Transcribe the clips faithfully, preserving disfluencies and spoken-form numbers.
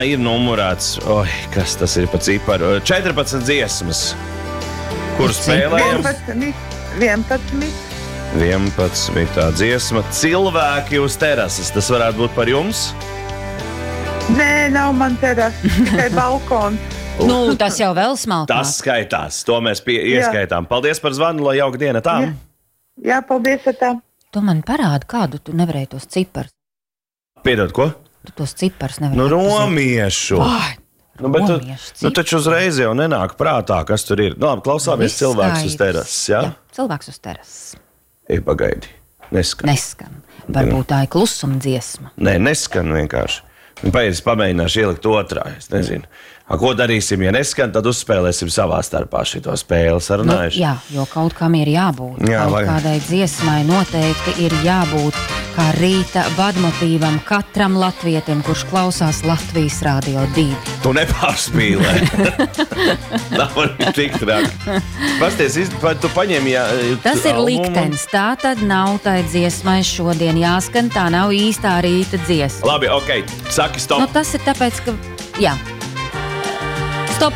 Ir numurēts, oi, kas tas ir pa ciparu, četrpadsmit dziesmas, kur spēlējam. vienpadsmit. vienpadsmitā dziesma, cilvēki uz terases, tas varētu būt par jums? Nē, nav man terases, tikai balkons. Nu, tas jau vēl smalkāk. Tas skaitās, to mēs pie, ieskaitām. Paldies par zvanu, lai jauka diena tā. Jā, Jā paldies ar tā. Tu man parādi, kādu tu nevarēji tos ciparus. Piedod, ko? Tu tos ciparus nevarēji. Nu, romiešu. Vai, nu, bet tu, romiešu nu, taču uzreiz jau nenāk prātā, kas tur ir. Nu, labi, klausāmies cilvēks uz terases, jā? Jā, cilvēks uz terases. Ej, pagaidi. Neskan. Neskan. Varbūt tā ir klusuma dziesma. Nē, neskan vienkārši. Pēc pamēģināšu ielikt otrā, es nezinu. A, ko darīsim, ja neskan, tad uzspēlēsim savā starpā šito spēli sarunājuši. Nu, jā, jo kaut kam ir jābūt. Jā, kaut vai... kādai dziesmai noteikti ir jābūt kā rīta vadmotīvam katram latvietim, kurš klausās Latvijas Rādio divi. Tu nepārspīlē. Nav arī tik traki. Pasties, tu paņem, jā... Tas ir liktenis. Tā tad nav tai dziesmai šodien jāskan. Tā nav īstā rīta dziesma. Labi, ok. Saki stop. Nu, tas ir tāpēc, ka... Jā. Stop.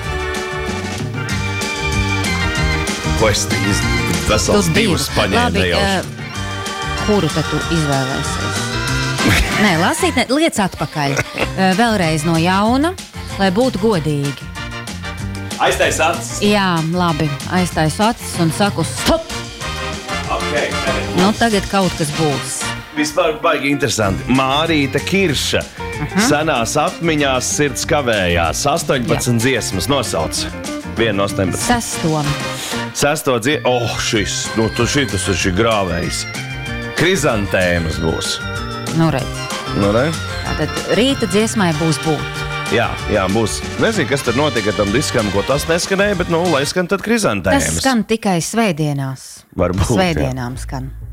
Ko es tīs vesels divus paņēmu nejauši? Uh, kuru tad tu izvēlēsies? Nē, lasīt, ne, liec atpakaļ. Uh, vēlreiz no jauna, lai būtu godīgi. Aiztais acis. Jā, labi. Aiztaisu acis un saku stop. Ok. Nu, tagad kaut kas būs. Vispār baigi interesanti. Mārīta Kirša. Uh-huh. Senās atmiņās sirds kavējās. astoņpadsmit Jā. Dziesmas nosauc. Vienu no astoņpadsmit. Sesto. Sesto dziesmu. Oh, šis. Nu, tu šitas ir šī grāvējs. Krizantēmas būs. Nu, redz. Nu, re? Tātad rīta dziesmai būs būt. Jā, jā, būs. Nezinu, kas tur notika tam diskam, ko tas neskanēja, bet, nu, lai skan tad krizantēmas. Tas skan tikai svētdienās. Varbūt, Svētdienām jā. skan.